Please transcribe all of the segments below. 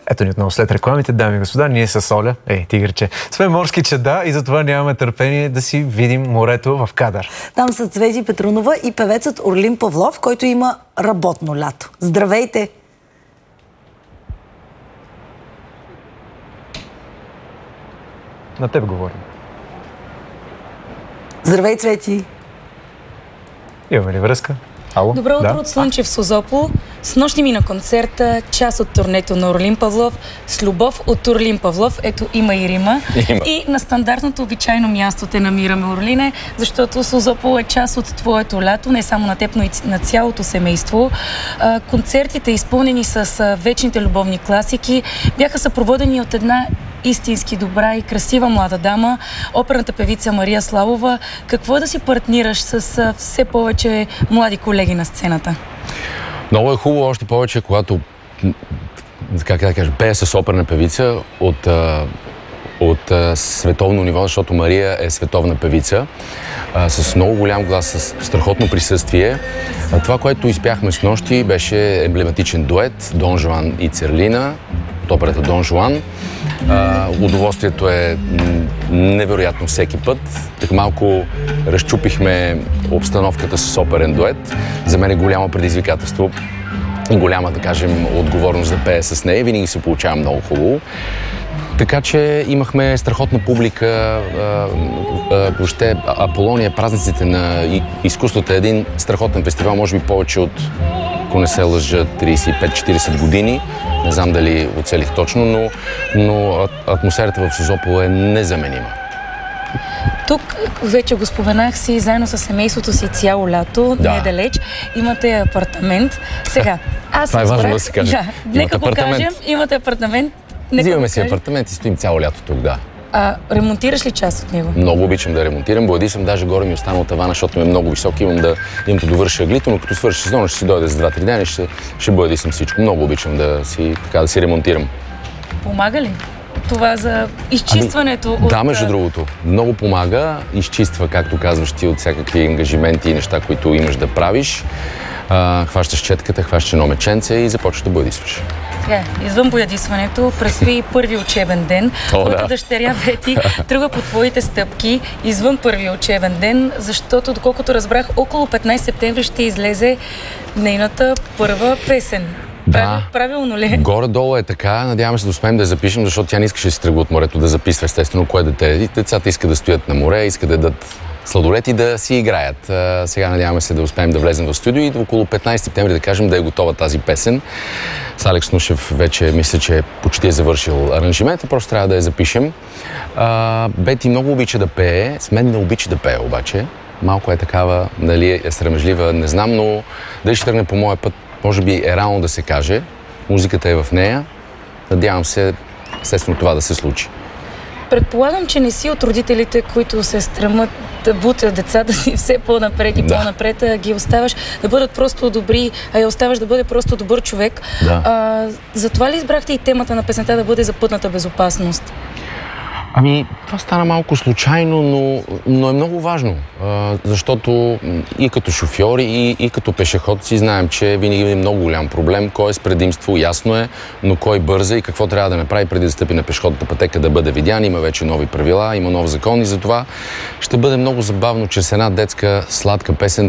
Ето ни отново след рекламите, дами и господа, ние с Оля, тигърче, сме морски чада и затова нямаме търпение да си видим морето в кадър. Там са Цвети Петрунова и певецът Орлин Павлов, който има работно лято. Здравейте! На теб говорим. Здравей, Цвети! Имаме ли връзка? Ало? Добро утро от Слънчев Созопол. С нощи ми на концерта, част от турнето на Орлин Павлов, с любов от Орлин Павлов. Ето, има и рима. И на стандартното обичайно място те намираме, Орлине, защото Созопол е част от твоето лято, не само на теб, но и на цялото семейство. Концертите, изпълнени с вечните любовни класики, бяха съпроводени от една истински добра и красива млада дама, оперната певица Мария Славова. Какво е да си партнираш с все повече млади колеги на сцената? Много е хубаво, още повече, когато пея с оперна певица от световно ниво, защото Мария е световна певица, с много голям глас, с страхотно присъствие. Това, което изпяхме с нощи, беше емблематичен дует Дон Жуан и Церлина от операта Дон Жуан. Удоволствието е невероятно всеки път. Така малко разчупихме обстановката с оперен дует. За мен е голямо предизвикателство и голяма, да кажем, отговорност да пея с нея. Винаги се получава много хубаво. Така че имахме страхотна публика. Въобще Аполония, празниците на изкуството е един страхотен фестивал, може би повече от, ако не се лъжа, 35-40 години. Не знам дали оцелих точно, но атмосферата в Созопол е незаменима. Тук, вече го споменах си, заедно с семейството си цяло лято, недалеч, имате апартамент. Сега, това е важно да се каже. Нека покажем, имате апартамент. Взимаме си апартамент и стоим цяло лято тук, да. Ремонтираш ли част от него? Много обичам да ремонтирам. Блади съм, даже горе ми останал тавана, защото ми е много висок. Имам да довърша аглито, но като свърши сезона ще си дойде за 2-3 дни и ще блади съм всичко. Много обичам да си ремонтирам. Помага ли това за изчистването? Да, между другото. Много помага. Изчиства, както казваш ти, от всякакви ангажименти и неща, които имаш да правиш. Хващаш четката, хващаш едно меченце и започваш да боядисваш. Извън боядисването предстои първи учебен ден, който дъщеря Вети тръгва по твоите стъпки извън първия учебен ден, защото, доколкото разбрах, около 15 септември ще излезе нейната първа песен. Правилно ли? Горе-долу е така. Надяваме се да успеем да я запишем, защото тя не искаше да се тръгва от морето да записва, естествено, кое дете. Децата искат да стоят на море, искат да дадат сладолет и да си играят. Сега надяваме се да успеем да влезем в студио и около 15 септември да кажем да е готова тази песен. С Алекс Нушев вече мисля, че почти е завършил аранжимента, просто трябва да я запишем. Бети много обича да пее, с мен не обича да пее обаче. Малко е такава, дали е срамежлива, не знам, но дали ще тръгне по моя път, може би е рано да се каже. Музиката е в нея. Надявам се, естествено, това да се случи. Предполагам, че не си от родителите, които се стремат да бутят децата си все по-напред и по-напред, ги оставаш да бъдат просто добри, а я оставаш да бъде просто добър човек. Затова ли избрахте и темата на песента да бъде за пътната безопасност? Това стана малко случайно, но е много важно, защото и като шофьори, и като пешеходци знаем, че винаги има много голям проблем. Кой е с предимство, ясно е, но кой бърза и какво трябва да направи преди да стъпи на пешеходната пътека да бъде видян. Има вече нови правила, има нов закон и затова ще бъде много забавно чрез една детска сладка песен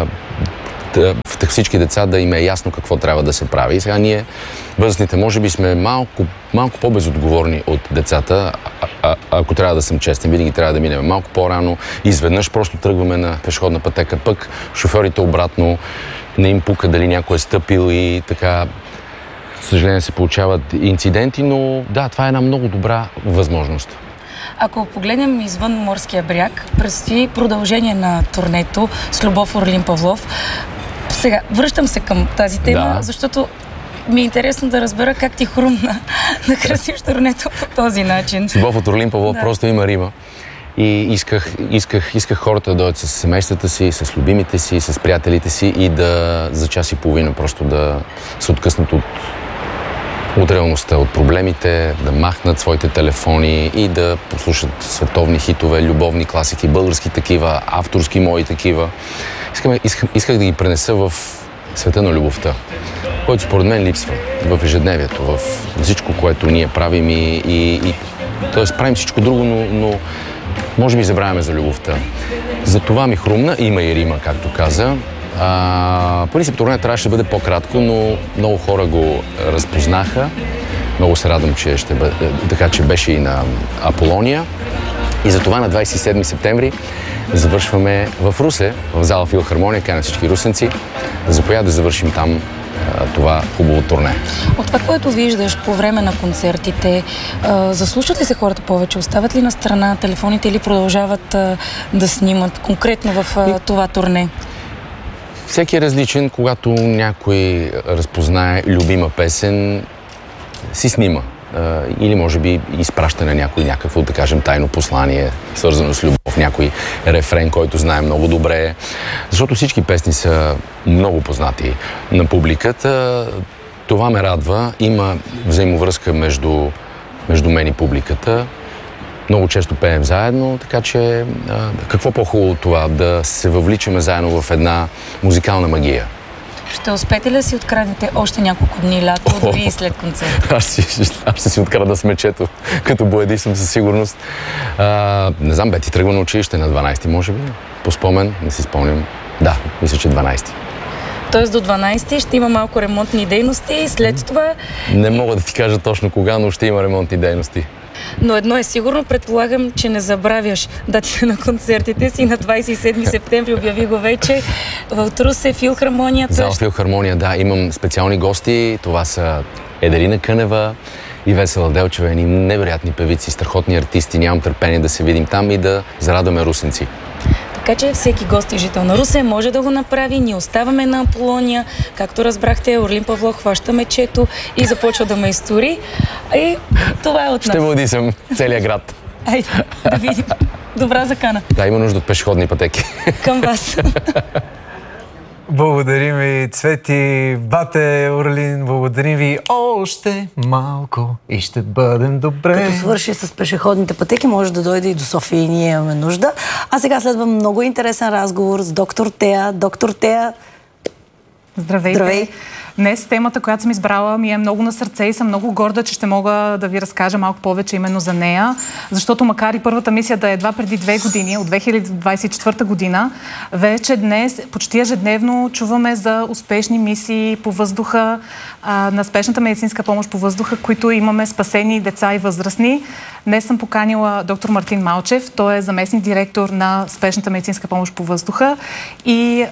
всички деца да им е ясно какво трябва да се прави. И сега ние, възрастните, може би сме малко по-безотговорни от децата, ако трябва да съм честен, винаги трябва да минем малко по-рано. Изведнъж просто тръгваме на пешеходна пътека, пък шофьорите обратно не им пука дали някой е стъпил и така, съжаление, се получават инциденти, но да, това е една много добра възможност. Ако погледнем извън морския бряг, предстои продължение на турнето с любов Орлин Павлов. Сега, връщам се към тази тема, защото ми е интересно да разбера как ти хрумна да красиш турнето по този начин. С любов от Орлин Павлов просто има рима. И исках хората да дойдат с семействата си, с любимите си, с приятелите си и да за час и половина просто да се откъснат от реалността, от проблемите, да махнат своите телефони и да послушат световни хитове, любовни класики, български такива, авторски мои такива. Исках да ги пренеса в света на любовта. който според мен липсва в ежедневието, в всичко, което ние правим т.е. правим всичко друго, но може би забравяме за любовта. За това ми хрумна, има и Рима, както каза. Принцип турне трябваше да бъде по-кратко, но много хора го разпознаха. Много се радвам, че ще бъде, така че беше и на Аполония. И затова на 27 септември завършваме в Русе, в зала Филхармония, каня всички русенци. Заповядай да завършим там това хубаво турне. От това, което виждаш по време на концертите, заслушат ли се хората повече? Остават ли на страна телефоните или продължават да снимат конкретно в това турне? Всеки е различен, когато някой разпознае любима песен, си снима. Или може би изпраща на някой някакво, да кажем, тайно послание, свързано с любов, някой рефрен, който знае много добре. Защото всички песни са много познати на публиката. Това ме радва. Има взаимовръзка между мен и публиката. Много често пеем заедно, така че какво по-хубаво от това да се въвличаме заедно в една музикална магия. Ще успеете ли да си откраднете още няколко дни лято, дори и след концерта? Аз ще си открада с мечето, като бояди съм със сигурност. Не знам, Бети тръгва на училище на 12, може би. По спомен, не си спомням. Да, мисля, че 12. Тоест до 12 ще има малко ремонтни дейности и след това... Не мога да ти кажа точно кога, но ще има ремонтни дейности. Но едно е сигурно, предполагам, че не забравяш датите на концертите си. На 27 септември обяви го вече в Русе, Филхармонията. Зала Филхармония, да. Имам специални гости. Това са Еделина Кънева и Весела Делчева. Едни невероятни певици, страхотни артисти. Нямам търпение да се видим там и да зарадваме русенци. Така че всеки гост и жител на Русе може да го направи. Ние оставаме на Аполония. Както разбрахте, Орлин Павлов хваща мечето и започва да ме изтори. И това е от нас. Ще води съм целия град. Айде, да видим. Добра закана. Да, има нужда от пешеходни пътеки. Към вас. Благодарим ви, Цвети, бате, Орлин, благодарим ви още малко и ще бъдем добре. Като свърши с пешеходните пътеки, може да дойде и до София и ние имаме нужда. А сега следва много интересен разговор с доктор Тея. Доктор Тея, здравейте! Здравей! Днес темата, която съм избрала, ми е много на сърце и съм много горда, че ще мога да ви разкажа малко повече именно за нея. Защото макар и първата мисия да е едва преди 2 години, от 2024 година, вече днес почти ежедневно чуваме за успешни мисии по въздуха, на спешната медицинска помощ по въздуха, които имаме спасени деца и възрастни. Днес съм поканила доктор Мартин Малчев. Той е заместник директор на спешната медицинска помощ по въздуха и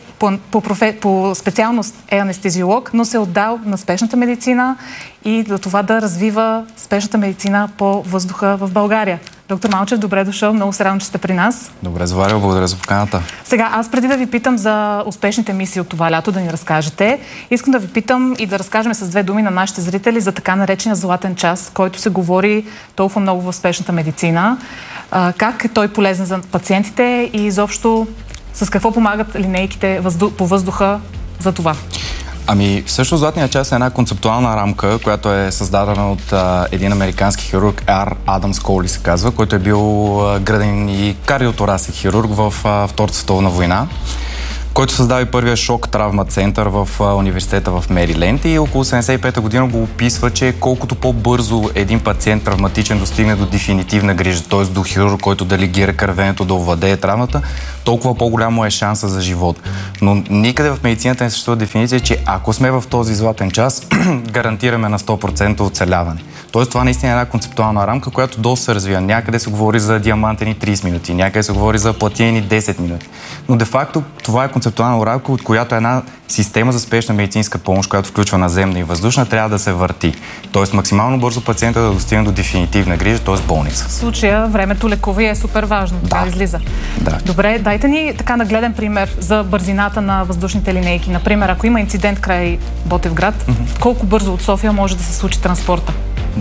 по специалност е анестезиолог, но се е отдал на спешната медицина и за това да развива спешната медицина по въздуха в България. Доктор Малчев, добре дошъл. Много се радвам, че сте при нас. Добре заварил, благодаря за поканата. Сега, аз преди да ви питам за успешните мисии от това лято, да ни разкажете, искам да ви питам и да разкажем с 2 думи на нашите зрители за така наречения златен час, който се говори толкова много в спешната медицина. Как е той полезен за пациентите и изобщо с какво помагат линейките по въздуха за това? Ами, всъщност златният час е една концептуална рамка, която е създадена от един американски хирург, Адамс Коули се казва, който е бил гръден и кардиоторасик хирург в Втората световна война, който създаде първия шок травма център в университета в Мериленд и около 75-та година го описва, че колкото по-бързо един пациент травматичен достигне до дефинитивна грижа, т.е. до хирург, който да легира кървенето, да овладее травмата, толкова по-голямо е шанса за живот. Но никъде в медицината не съществува дефиниция, че ако сме в този златен час, гарантираме на 100% оцеляване. Тоест това наистина е една концептуална рамка, която доста се развива. Някъде се говори за диамантени 30 минути, някъде се говори за платинени 10 минути. Но де-факто това е концептуална рамка, от която една система за спешна медицинска помощ, която включва наземна и въздушна, трябва да се върти. Тоест максимално бързо пациента да достигне до дефинитивна грижа, т.е. болница. В случая времето лекува е супер важно. Да, излиза. Да. Добре, дайте ни така нагледен пример за бързината на въздушните линейки. Например, ако има инцидент край Ботевград, колко бързо от София може да се случи транспорта?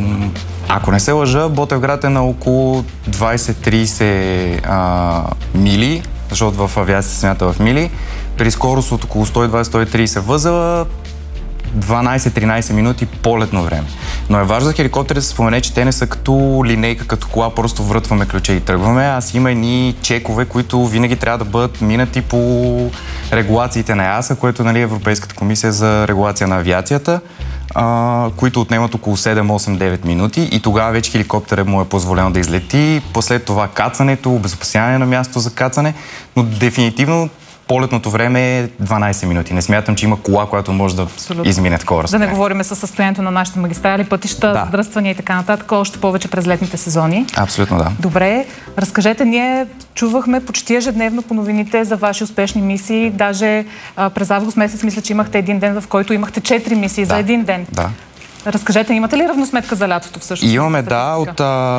Ако не се лъжа, Ботевград е на около 20-30 мили, защото в авиация се смята в мили. При скорост от около 120-130 възела 12-13 минути полетно време. Но е важно за хеликоптерите да се спомене, че те не са като линейка, като кола, просто врътваме ключа и тръгваме. Аз има едни чекове, които винаги трябва да бъдат минати по регулациите на EASA, което е Европейската комисия за регулация на авиацията, които отнемат около 7-8-9 минути и тогава вече хеликоптерът му е позволено да излети. Послед това кацането, обезопасяване на място за кацане, но дефинитивно полетното време е 12 минути. Не смятам, че има кола, която може да измине такова разстояние. Да не говорим със състоянието на нашите магистрали, пътища, дръствания и така нататък, още повече през летните сезони. Абсолютно, да. Добре, разкажете, ние чувахме почти ежедневно по новините за ваши успешни мисии. Даже през август месец мисля, че имахте един ден, в който имахте 4 мисии за един ден. Да. Разкажете, имате ли равносметка за лятото всъщност? Имаме, да. От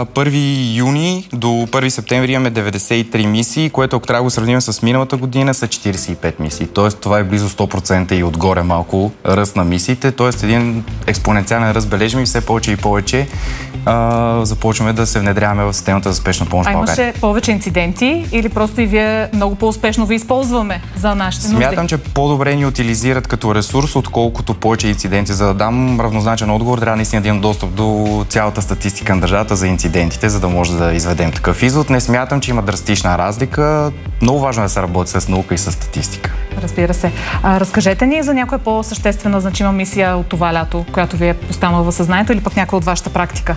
1 юни до 1 септември имаме 93 мисии, което ако трябва да го сравним с миналата година са 45 мисии. Тоест това е близо 100% и отгоре малко ръст на мисиите. Тоест един експоненциален ръст бележим и все повече и повече започваме да се внедряваме в системата за спешна помощ в България. Имаше повече инциденти или просто и вие много по-успешно ви използваме за нашите нужди? Смятам, че по-добре ни утилизират като ресурс, отколкото повече инциденти. За да дам равнозначен отговор, трябва наистина да имам достъп до цялата статистика на държавата за инцидентите, за да може да изведем такъв извод. Не смятам, че има драстична разлика. Много важно е да се работи с наука и с статистика. Разбира се. Разкажете ни за някоя по-съществена значима мисия от това лято, която ви е останала в съзнанието или пък някоя от вашата практика?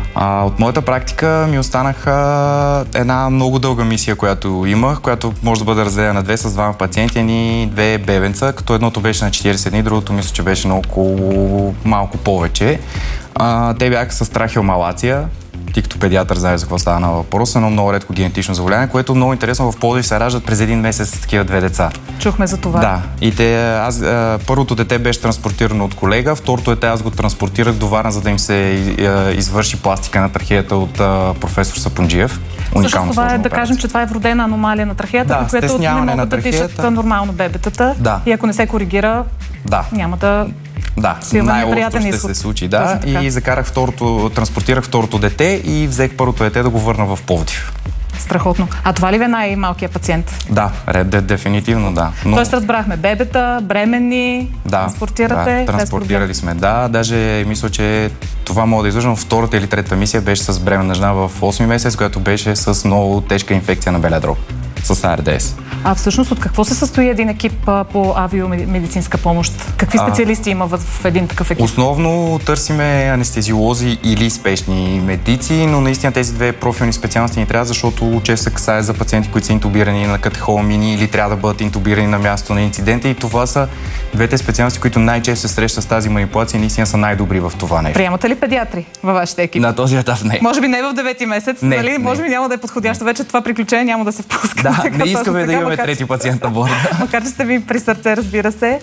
От моята практика ми останаха една много дълга мисия, която имах, която може да бъде разделена на две с двама пациенти и 2 бебенца, като едното беше на 40 дни, другото мисля, че беше на около малко повече. Те бяха с трахеомалация. Ти като педиатър знаеш за какво става на въпрос, едно много редко генетично заболяване, което много интересно в Пловдив се раждат през един месец такива 2 деца. Чухме за това. Да. И първото дете беше транспортирано от колега, второто дете аз го транспортирах до Варна, за да им се извърши пластика на трахеята от професор Сапунджиев. Също това е да кажем, че това е вродена аномалия на трахеята, която не могат да дишат нормално бебетата. Да. И ако не се коригира, няма да... Да, най-лошото ще се случи, да. И транспортирах второто дете и взех първото дете да го върна в Пловдив. Страхотно. А това ли е най-малкият пациент? Да, дефинитивно да. Тоест разбрахме бебета, бременни, транспортирате? Да, транспортирали сме, да. Даже мисля, че това мога да излъжам. Втората или третата мисия беше с бременна жена в 8 месец, която беше с много тежка инфекция на белия дроб. С АРДС. А всъщност от какво се състои един екип по авиомедицинска помощ? Какви специалисти има в един такъв екип? Основно търсиме анестезиолози или спешни медици, но наистина тези две профилни специалности ни трябва, защото често се касае за пациенти, които са интубирани на катехоламини или трябва да бъдат интубирани на място на инцидента и това са двете специалности, които най-често се срещат с тази манипулация и наистина са най-добри в това нещо. Приемате ли педиатри във вашите екипи? На този етап не. Може би не в 9-ти месец, нали? Може би няма да е подходящо вече това приключение, няма да се впуска. Да, не искаме да имаме трети пациент на борда. Макар че сте ви при сърце, разбира се.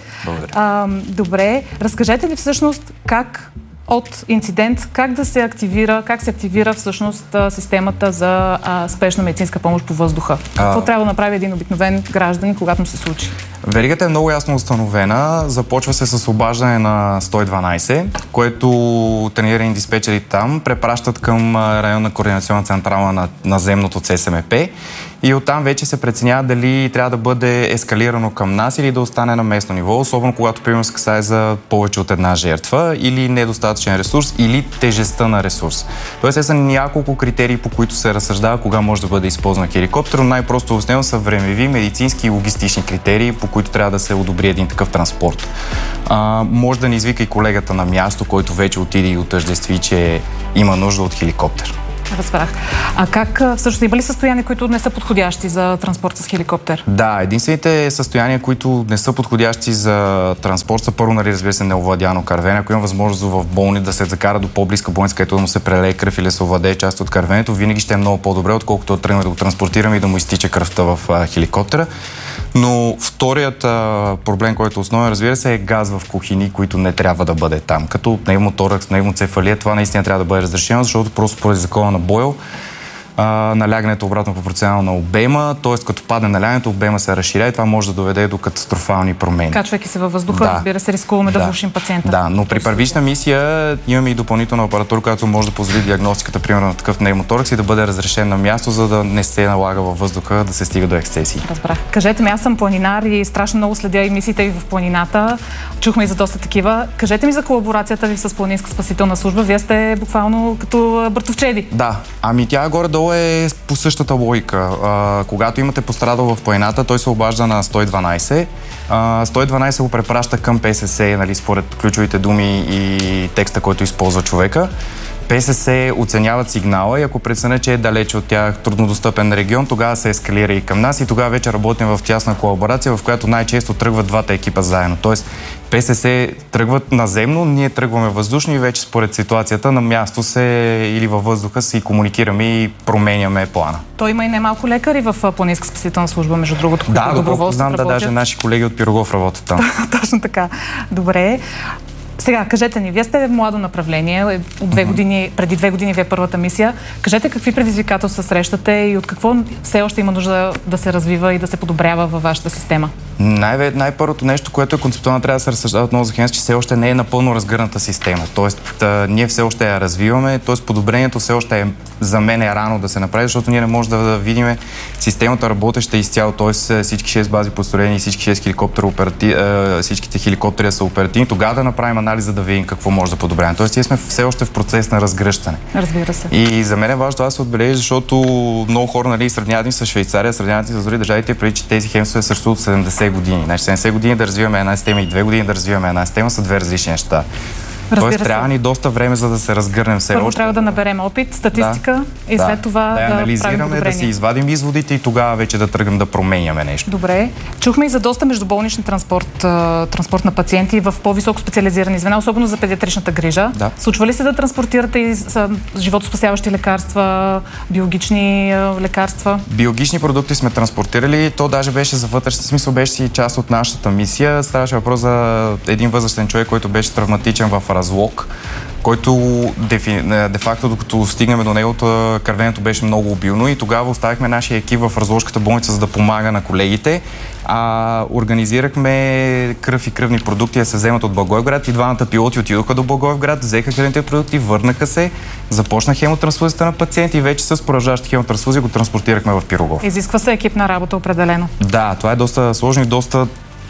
Добре, разкажете ли всъщност как от инцидент, как се активира всъщност системата за спешна медицинска помощ по въздуха? Какво трябва да направи един обикновен гражданин, когато му се случи? Веригата е много ясно установена. Започва се с обаждане на 112, което тренирани диспетчери там препращат към районна координационна централа на наземното ЦСМП и оттам вече се преценява дали трябва да бъде ескалирано към нас или да остане на местно ниво, особено когато примерно се касае за повече от една жертва или недостатъчен ресурс или тежестта на ресурс. Тоест, са няколко критерии, по които се разсъждава кога може да бъде използван хеликоптер, но най-просто основно са времеви, медицински и логистични критерии, по които трябва да се одобри един такъв транспорт. Може да ни извика и колегата на място, който вече отиде и отъждестви, че има нужда от хеликоптер. Разбрах. А как всъщност има ли състояния, които не са подходящи за транспорт с хеликоптер? Да, единствените състояния, които не са подходящи за транспорт са първо, разбира се, неовладяно кървене. Ако има възможност в болни да се закара до по-близка болница, където да му се прелее кръв или да се овладее част от кървенето, винаги ще е много по-добре, отколкото да тръгнем да го транспортираме и да му изтича кръвта в хеликоптера. Но вторият проблем, който основен, разбира се, е газ в кухини, който не трябва да бъде там. Като пневмоторакс, пневмоцефалия, това наистина трябва да бъде разрешено, защото просто поради закона на Бойл налягането обратно пропорционално на обема, т.е. като падне налягането, обема се разширява и това може да доведе до катастрофални промени. Качвайки се във въздуха, разбира се, рискуваме да влушим пациента. Да, но при първична мисия имаме и допълнителна апаратура, която може да позволи диагностиката, примерно на такъв пневмоторакс и да бъде разрешен на място, за да не се налага във въздуха да се стига до ексцесии. Разбрах. Кажете ми, аз съм планинар и страшно много следя и мисиите ви в планината. Чухме и за доста такива. Кажете ми за колаборацията ви с Планинска спасителна служба. Вие сте буквално като братовчеди. Да, ами тя горе-долу е по същата логика. Когато имате пострадал в планината, той се обажда на 112. 112 го препраща към ПСС, нали, според ключовите думи и текста, който използва човека. ПСС оценяват сигнала и ако преценя, че е далече от тях труднодостъпен регион, тогава се ескалира и към нас и тогава вече работим в тясна колаборация, в която най-често тръгват двата екипа заедно. Тоест ПСС тръгват наземно, ние тръгваме въздушно и вече според ситуацията на място се или във въздуха си комуникираме и променяме плана. Той има и немалко лекари в Планинска спасителна служба, между другото, които доброволство знам, даже наши колеги от Пирогов работят там. Точно така. Добре. Сега, кажете ни, вие сте младо направление, от 2 години, преди 2 години ви е първата мисия. Кажете какви предизвикателства срещате и от какво все още има нужда да се развива и да се подобрява във вашата система? Най-първото нещо, което е концептуално, трябва да се разсъждава отново за Хенс, че все още не е напълно разгърната система. Тоест, ние все още я развиваме, т.е. подобрението все още за мен е рано да се направи, защото ние не можем да видим системата работеща изцяло, т.е. всички 6 бази построени и всички 6 хеликоптера, всичките хеликоптери са оперативни, тогава да направим анализа да видим какво може да подобряме. Тоест, ние сме все още в процес на разгръщане. Разбира се. И за мен е важно това да се отбележи, защото много хора, нали, сравняват ни с Швейцария, сравняват ни с дори държавите, преди че тези хемсове съществуват 70 години. Значи 70 години да развиваме една система и 2 години да развиваме една система са две различни неща. Тоест трябва ни доста време, за да се разгърнем все още. Първо трябва да наберем опит, статистика и след това да анализираме, да си извадим изводите и тогава вече да тръгнем да променяме нещо. Добре. Чухме и за доста междуболнични транспорт на пациенти в по-високо специализирани звена, особено за педиатричната грижа. Да. Случва ли се да транспортирате и животоспасяващи лекарства, биологични лекарства? Биологични продукти сме транспортирали. То даже беше за вътрешен смисъл, беше си част от нашата мисия. Ставаше въпрос за един възрастен човек, който беше травматичен в разлог, който де-факто, докато стигнем до него, кървенето беше много обилно и тогава оставихме нашия екип в разложката болница, за да помага на колегите. Организирахме кръв и кръвни продукти да се вземат от Благоевград и двамата пилоти отидоха до Благоевград, взеха кръвните продукти, върнаха се, започна хемотрансфузията на пациенти и вече с продължаваща хемотрансфузия го транспортирахме в Пирогов. Изисква се екипна работа определено. Да, това е доста сложно и доста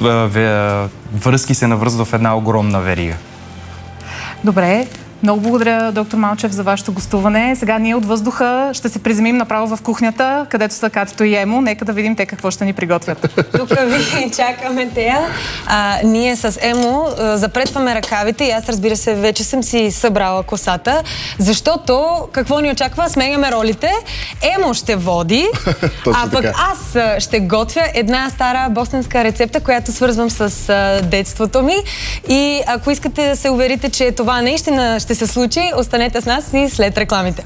връзки се навръзват в една огромна верига. Добре. Много благодаря, доктор Малчев, за вашето гостуване. Сега ние от въздуха ще се приземим направо в кухнята, където са Катето и Емо. Нека да видим те какво ще ни приготвят. Тук ви чакаме тея. Ние с Емо запретваме ръкавите и аз, разбира се, вече съм си събрала косата, защото какво ни очаква? Сменяме ролите. Емо ще води, а пък аз ще готвя една стара босненска рецепта, която свързвам с детството ми. И ако искате да се уверите, че това наистина ще се случи, останете с нас и след рекламите.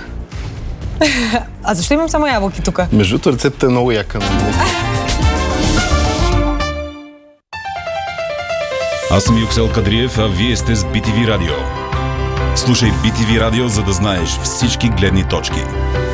А защо имам само ябълки тук? Между другото, рецептата е много яка. Аз съм Юксел Кадриев, а вие сте с BTV Радио. Слушай BTV Радио, за да знаеш всички гледни точки.